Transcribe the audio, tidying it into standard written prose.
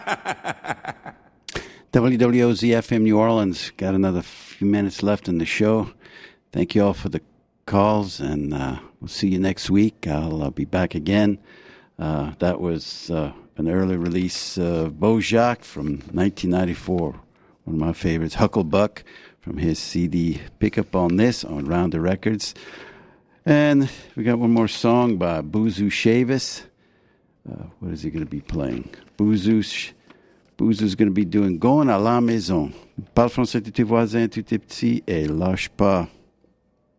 WWOZ-FM New Orleans. Got another few minutes left in the show. Thank you all for the calls, and we'll see you next week. I'll be back again. That was an early release of Beau Jocques from 1994. One of my favorites, Hucklebuck, from his CD Pick Up On This on Rounder Records. And we got one more song by Boozoo Chavis. What is he going to be playing? Boozoo's going to be doing Going à la maison. Parle français, tous tes voisins, tous tes petits, et lâche pas.